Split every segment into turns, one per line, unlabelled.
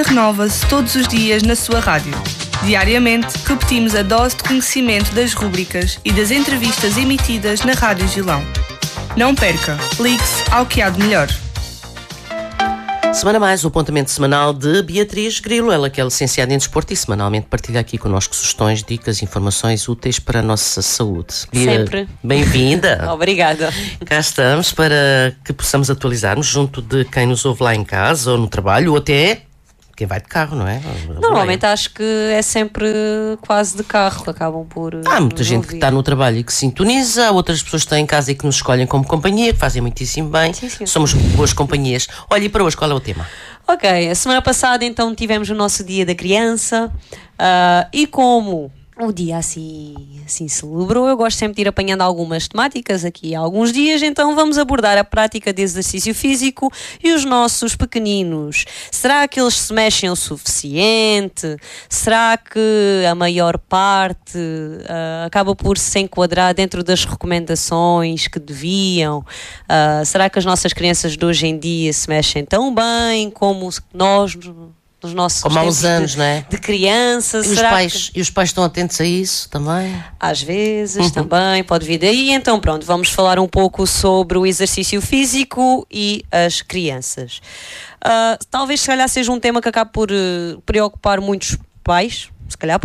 renova-se todos os dias na sua rádio. Diariamente, repetimos a dose de conhecimento das rúbricas e das entrevistas emitidas na Rádio Gilão. Não perca, ligue-se ao que há de melhor.
Semana mais, o apontamento semanal de Beatriz Grilo, ela que é licenciada em desporto e semanalmente partilha aqui connosco sugestões, dicas, informações úteis para a nossa saúde.
Sempre.
Bem-vinda.
Obrigada.
Cá estamos para que possamos atualizar-nos junto de quem nos ouve lá em casa ou no trabalho ou até quem vai de carro, não é?
Normalmente acho que é sempre quase de carro que acabam por
Há muita gente que está no trabalho e que sintoniza, há outras pessoas que estão em casa e que nos escolhem como companhia, que fazem muitíssimo bem.
Sim.
Somos boas companhias. Olha, e para hoje qual é o tema?
Ok, a semana passada então tivemos o nosso Dia da Criança e como o dia assim celebrou, eu gosto sempre de ir apanhando algumas temáticas aqui há alguns dias, então vamos abordar a prática de exercício físico e os nossos pequeninos. Será que eles se mexem o suficiente? Será que a maior parte acaba por se enquadrar dentro das recomendações que deviam? Será que as nossas crianças de hoje em dia se mexem tão bem como nós nos nossos
como há uns anos, não é?
De crianças?
E os pais estão atentos a isso também?
Às vezes também, pode vir daí. Então pronto, vamos falar um pouco sobre o exercício físico e as crianças. Talvez se calhar seja um tema que acabe por preocupar muitos pais, se calhar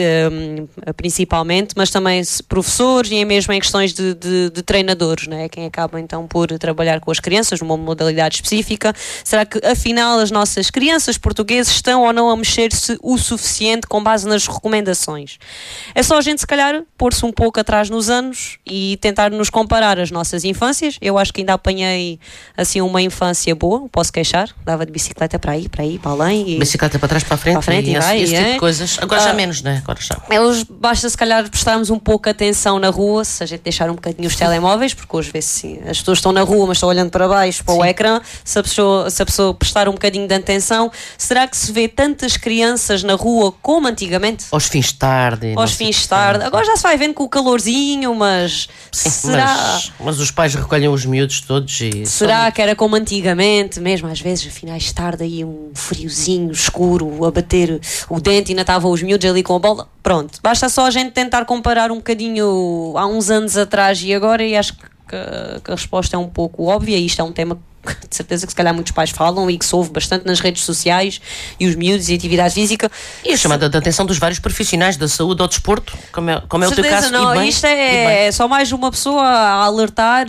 principalmente, mas também professores e mesmo em questões de treinadores, não é? Quem acaba então por trabalhar com as crianças numa modalidade específica. Será que afinal as nossas crianças portuguesas estão ou não a mexer-se o suficiente com base nas recomendações? É só a gente se calhar pôr-se um pouco atrás nos anos e tentar nos comparar as nossas infâncias. Eu acho que ainda apanhei assim uma infância boa, posso queixar, dava de bicicleta para aí, para além.
Bicicleta para trás, para a frente
e vai,
esse tipo de coisas. Agora já menos, não é? Agora já.
Basta se calhar prestarmos um pouco atenção na rua, se a gente deixar um bocadinho os telemóveis, porque hoje vê-se sim, as pessoas estão na rua, mas estão olhando para baixo, para o ecrã. Se a pessoa prestar um bocadinho de atenção, será que se vê tantas crianças na rua como antigamente?
Aos fins de tarde.
Agora já se vai vendo com o calorzinho, mas
sim,
será?
Mas os pais recolhem os miúdos todos e...
Será que era como antigamente, mesmo às vezes, a finais de tarde, aí um friozinho escuro a bater o dente e ainda estavam os miúdos ali com a bola? Pronto, basta só a gente tentar comparar um bocadinho há uns anos atrás e agora, e acho que a resposta é um pouco óbvia. Isto é um tema de certeza que se calhar muitos pais falam e que se ouve bastante nas redes sociais, e os miúdos e atividade física.
E a chamada de atenção dos vários profissionais da saúde ao desporto, como é o teu caso.
Não, isto é só mais uma pessoa a alertar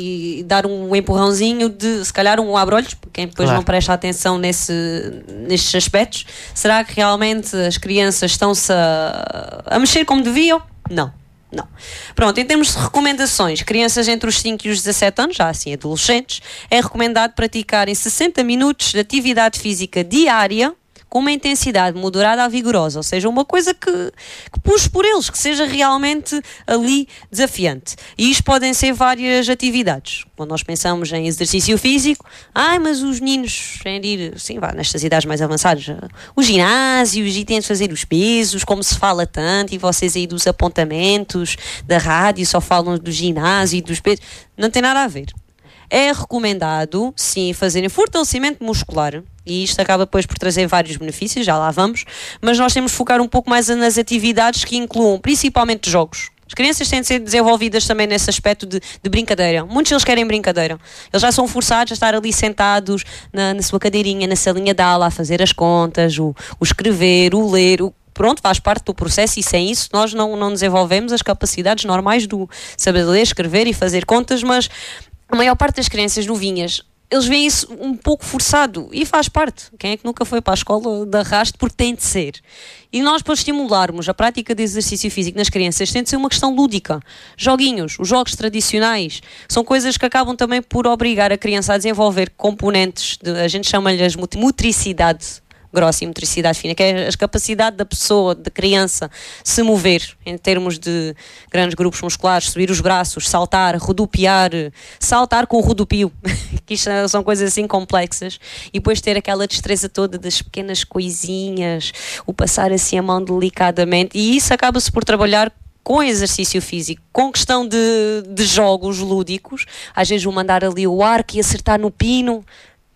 e dar um empurrãozinho de, se calhar, um abre-olhos, quem depois não presta atenção nestes aspectos. Será que realmente as crianças estão-se a mexer como deviam? Não. Pronto, em termos de recomendações, crianças entre os 5 e os 17 anos, já assim adolescentes, é recomendado praticarem 60 minutos de atividade física diária com uma intensidade moderada a vigorosa, ou seja, uma coisa que puxe por eles, que seja realmente ali desafiante. E isto podem ser várias atividades. Quando nós pensamos em exercício físico, mas os meninos têm de ir, sim, nestas idades mais avançadas, os ginásios, e têm de fazer os pesos, como se fala tanto, e vocês aí dos apontamentos da rádio só falam do ginásio e dos pesos. Não tem nada a ver. É recomendado, sim, fazerem fortalecimento muscular, e isto acaba depois por trazer vários benefícios, já lá vamos, mas nós temos de focar um pouco mais nas atividades que incluam principalmente jogos. As crianças têm de ser desenvolvidas também nesse aspecto de brincadeira. Muitos deles querem brincadeira. Eles já são forçados a estar ali sentados na sua cadeirinha, na salinha de aula, a fazer as contas, o escrever, o ler, pronto, faz parte do processo, e sem isso nós não desenvolvemos as capacidades normais do saber ler, escrever e fazer contas, mas a maior parte das crianças novinhas, eles veem isso um pouco forçado, e faz parte. Quem é que nunca foi para a escola de arrasto? Porque tem de ser. E nós, para estimularmos a prática de exercício físico nas crianças, tem de ser uma questão lúdica. Joguinhos, os jogos tradicionais, são coisas que acabam também por obrigar a criança a desenvolver componentes, a gente chama-lhes motricidade grossa e motricidade fina, que é a capacidade da pessoa, da criança, se mover em termos de grandes grupos musculares, subir os braços, saltar, rodopiar, saltar com o rodopio, que isto são coisas assim complexas, e depois ter aquela destreza toda das pequenas coisinhas, o passar assim a mão delicadamente, e isso acaba-se por trabalhar com exercício físico, com questão de jogos lúdicos, às vezes o mandar ali o arco e acertar no pino.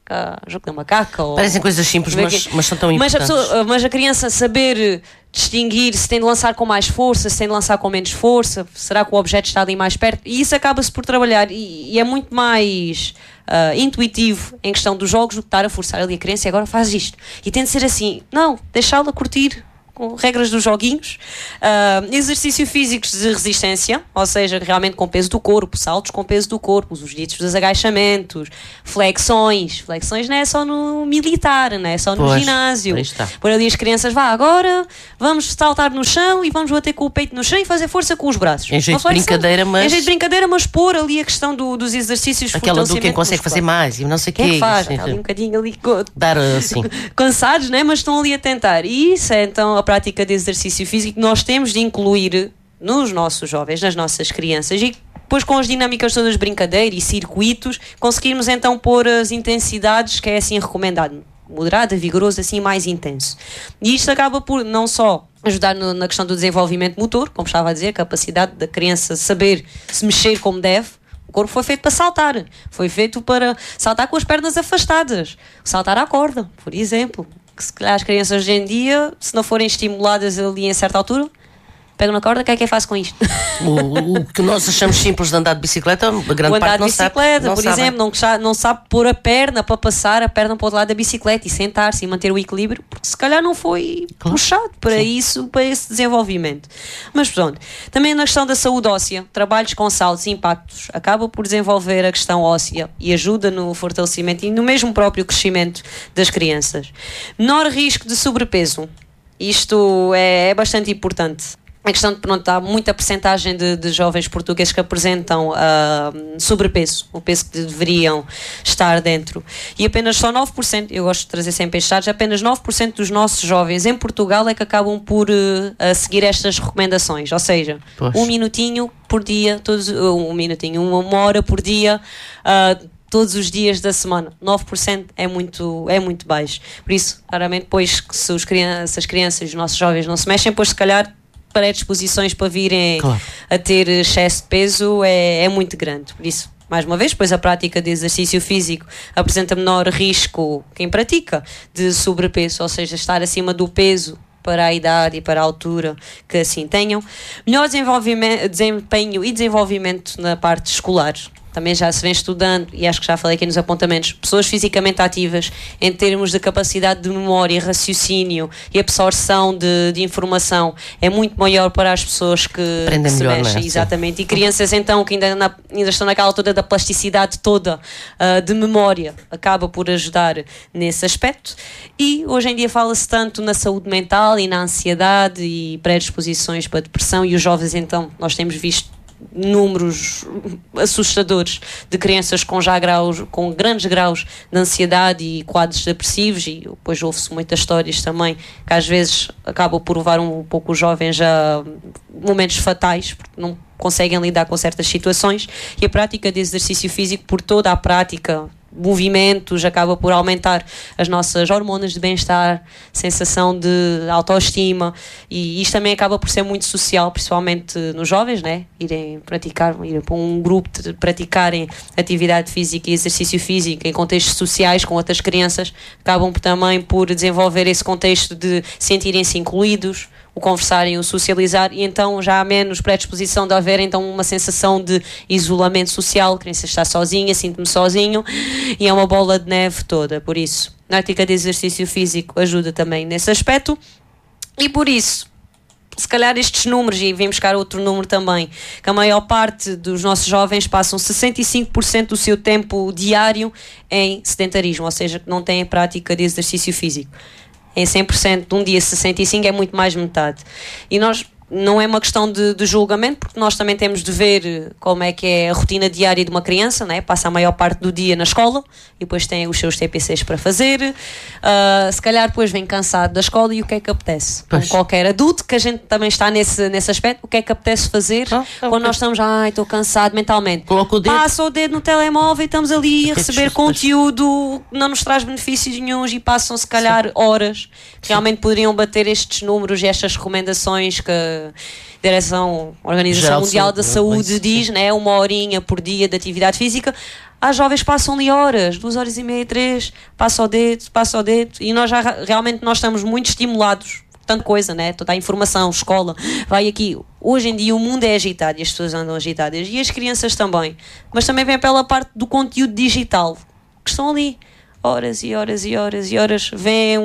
jogo da macaca.
Parecem coisas simples, mas são tão importantes.
Mas a criança saber distinguir se tem de lançar com mais força, se tem de lançar com menos força, será que o objeto está ali mais perto? E isso acaba-se por trabalhar e é muito mais intuitivo em questão dos jogos do que estar a forçar ali a criança e agora faz isto. E tem de ser assim, não, deixá-la curtir com regras dos joguinhos, exercícios físicos de resistência, ou seja, realmente com peso do corpo, saltos com peso do corpo, os ditos dos agachamentos, flexões não é só no militar, não é só no ginásio, por ali as crianças, agora vamos saltar no chão e vamos bater com o peito no chão e fazer força com os braços.
Em jeito de
brincadeira, mas pôr ali a questão dos exercícios de
aquela do quem consegue fazer mais e não sei o
quê. Faz, ali um bocadinho ali
dar assim
cansados, né? Mas estão ali a tentar. E isso é então a prática de exercício físico que nós temos de incluir nos nossos jovens, nas nossas crianças, e depois com as dinâmicas todas de brincadeira e circuitos, conseguirmos então pôr as intensidades que é assim recomendado, moderado, vigoroso, assim mais intenso. E isto acaba por não só ajudar na questão do desenvolvimento motor, como estava a dizer, a capacidade da criança saber se mexer como deve. O corpo foi feito para saltar, foi feito para saltar com as pernas afastadas, saltar à corda, por exemplo. Que se calhar as crianças hoje em dia, se não forem estimuladas ali em certa altura, pegam na corda, o que é que faz com isto?
O que nós achamos simples de andar de bicicleta, a grande parte não sabe.
Por exemplo, não sabe pôr a perna para passar a perna para o outro lado da bicicleta e sentar-se e manter o equilíbrio, porque se calhar não foi puxado para isso, para esse desenvolvimento. Mas pronto, também na questão da saúde óssea, trabalhos com saltos e impactos, acaba por desenvolver a questão óssea e ajuda no fortalecimento e no mesmo próprio crescimento das crianças. Menor risco de sobrepeso, isto é bastante importante. A questão de, há muita percentagem de jovens portugueses que apresentam sobrepeso, o peso que deveriam estar dentro. E apenas só 9%, eu gosto de trazer sempre estes dados, apenas 9% dos nossos jovens em Portugal é que acabam por seguir estas recomendações. Ou seja, um minutinho por dia, uma hora por dia, todos os dias da semana. 9% é muito baixo. Por isso, claramente, depois, se as crianças e os nossos jovens não se mexem, depois se calhar predisposições para virem a ter excesso de peso é muito grande. Por isso, mais uma vez, pois a prática de exercício físico apresenta menor risco quem pratica de sobrepeso, ou seja, estar acima do peso para a idade e para a altura que assim tenham. Melhor desempenho e desenvolvimento na parte escolar. Também já se vem estudando, e acho que já falei aqui nos apontamentos, pessoas fisicamente ativas em termos de capacidade de memória, raciocínio e absorção de informação é muito maior para as pessoas que se mexem. Exatamente. E crianças então que ainda estão naquela altura da plasticidade toda de memória, acaba por ajudar nesse aspecto. E hoje em dia fala-se tanto na saúde mental e na ansiedade e predisposições para depressão, e os jovens então, nós temos visto números assustadores de crianças com grandes graus de ansiedade e quadros depressivos, e depois ouve-se muitas histórias também que às vezes acabam por levar um pouco os jovens a momentos fatais porque não conseguem lidar com certas situações. E a prática de exercício físico, por toda a prática, movimentos, acaba por aumentar as nossas hormonas de bem-estar, sensação de autoestima, e isto também acaba por ser muito social, principalmente nos jovens, né? Irem para um grupo de praticarem atividade física e exercício físico em contextos sociais com outras crianças, acabam também por desenvolver esse contexto de sentirem-se incluídos, o conversarem, o socializar, e então já há menos predisposição de haver então uma sensação de isolamento social, a criança está sozinha, sinto-me sozinho, e é uma bola de neve toda. Por isso, a prática de exercício físico ajuda também nesse aspecto, e por isso, se calhar estes números, e vim buscar outro número também, que a maior parte dos nossos jovens passam 65% do seu tempo diário em sedentarismo, ou seja, que não têm prática de exercício físico. Em 100% de um dia 65 é muito mais metade. E nós, não é uma questão de julgamento, porque nós também temos de ver como é que é a rotina diária de uma criança, né? Passa a maior parte do dia na escola e depois tem os seus TPCs para fazer, se calhar depois vem cansado da escola, e o que é que apetece? Como qualquer adulto, que a gente também está nesse aspecto, o que é que apetece fazer quando nós estamos, estou cansado mentalmente, passa o dedo no telemóvel e estamos ali a receber conteúdo que não nos traz benefícios nenhuns, e passam se calhar horas que realmente poderiam bater estes números e estas recomendações que a Organização Mundial da Saúde diz, né, 1 horinha por dia de atividade física. Há jovens que passam ali horas, 2 horas e meia, 3, passa o dedo, e nós realmente nós estamos muito estimulados, tanta coisa, né? Toda a informação, escola, vai aqui. Hoje em dia o mundo é agitado e as pessoas andam agitadas, e as crianças também, mas também vem pela parte do conteúdo digital, que estão ali horas e horas e horas e horas, vem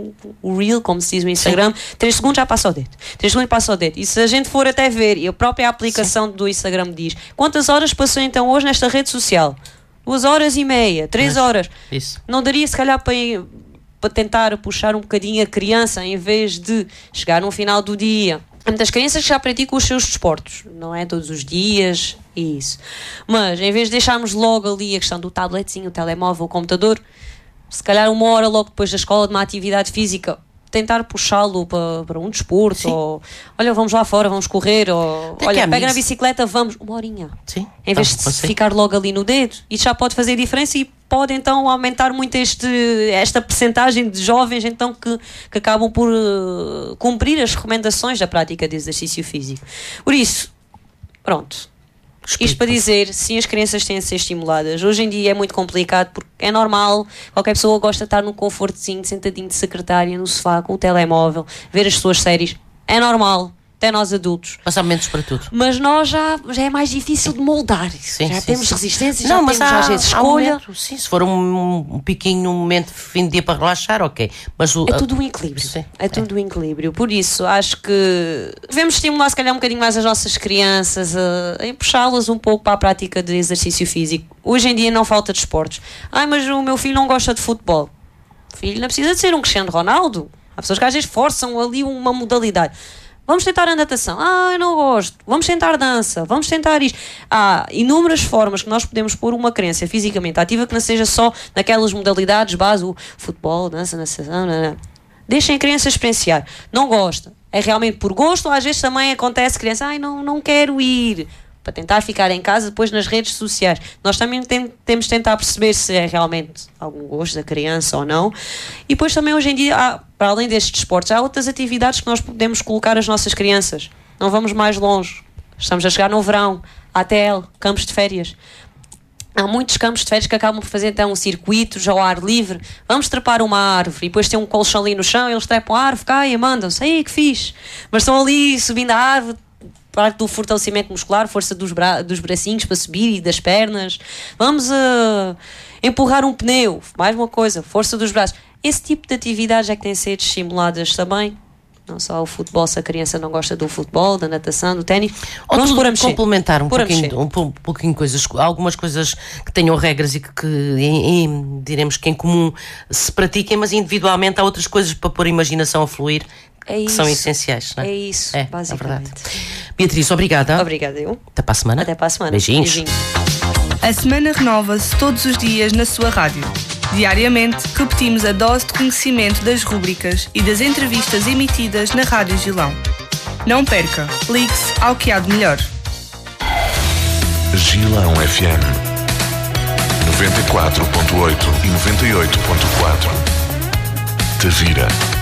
o reel, como se diz no Instagram, 3 segundos já passa o dedo, 3 segundos passa o dedo, e se a gente for até ver, e a própria aplicação do Instagram diz, quantas horas passou então hoje nesta rede social? 2 horas e meia, 3 horas.
Isso.
Não daria se calhar para tentar puxar um bocadinho a criança, em vez de chegar no final do dia. Há muitas crianças que já praticam os seus desportos, não é todos os dias, isso. Mas em vez de deixarmos logo ali a questão do tabletzinho, o telemóvel, o computador, se calhar 1 hora logo depois da escola de uma atividade física, tentar puxá-lo para um desporto, ou olha, vamos lá fora, vamos correr, ou olha, pega na bicicleta, vamos, 1 horinha.
Sim.
Em vez de ficar logo ali no dedo. Isso já pode fazer diferença e pode então aumentar muito esta percentagem de jovens então que acabam por cumprir as recomendações da prática de exercício físico. Por isso, pronto. Isto para dizer, sim, as crianças têm de ser estimuladas. Hoje em dia é muito complicado porque é normal, qualquer pessoa gosta de estar num confortozinho, sentadinho de secretária, no sofá, com o telemóvel, ver as suas séries. É normal, até nós adultos.
Mas há momentos para tudo.
Mas nós já é mais difícil de moldar.
Sim,
já temos resistência,
não,
já
mas
temos às vezes escolha.
Sim, se for um piquinho, um momento de fim de dia para relaxar, ok. Mas
é tudo um equilíbrio. Sim, é tudo um equilíbrio. Por isso, acho que devemos estimular se calhar um bocadinho mais as nossas crianças, a puxá-las um pouco para a prática de exercício físico. Hoje em dia não falta desportos. Mas o meu filho não gosta de futebol. O filho não precisa de ser um Cristiano Ronaldo. Há pessoas que às vezes forçam ali uma modalidade. Vamos tentar a natação. Eu não gosto. Vamos tentar dança. Vamos tentar isto. Há inúmeras formas que nós podemos pôr uma criança fisicamente ativa que não seja só naquelas modalidades base, o futebol, dança, natação. Não. Deixem a criança experienciar. Não gosta. É realmente por gosto ou às vezes também acontece criança, não quero ir. Para tentar ficar em casa depois nas redes sociais. Nós também temos de tentar perceber se é realmente algum gosto da criança ou não. E depois também hoje em dia, para além destes esportes, há outras atividades que nós podemos colocar as nossas crianças. Não vamos mais longe. Estamos a chegar no verão, ATL, campos de férias. Há muitos campos de férias que acabam por fazer então circuitos ao ar livre. Vamos trepar uma árvore e depois tem um colchão ali no chão, eles trepam a árvore, caem, mandam-se, aí que fixe. Mas estão ali subindo a árvore, parte do fortalecimento muscular, força dos bracinhos para subir e das pernas. Vamos empurrar um pneu, mais uma coisa, força dos braços. Esse tipo de atividades é que têm de ser estimuladas também. Não só o futebol, se a criança não gosta do futebol, da natação, do ténis.
Vamos pôr a mexer. Complementar um pouquinho coisas, algumas coisas que tenham regras e que diremos que em comum se pratiquem, mas individualmente há outras coisas para pôr a imaginação a fluir. Que são essenciais, não é?
É isso, basicamente.
Beatriz, obrigada.
Obrigada eu.
Até para a semana.
Até para a semana.
Beijinhos.
A semana renova-se todos os dias na sua rádio. Diariamente, repetimos a dose de conhecimento das rúbricas e das entrevistas emitidas na Rádio Gilão. Não perca, ligue-se ao que há de melhor.
Gilão FM 94.8 e 98.4 Tavira.